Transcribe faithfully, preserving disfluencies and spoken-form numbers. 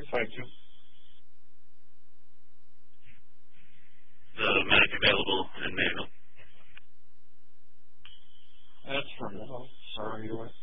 satisfied too. The medic available in Mayville. That's for now. Sorry, you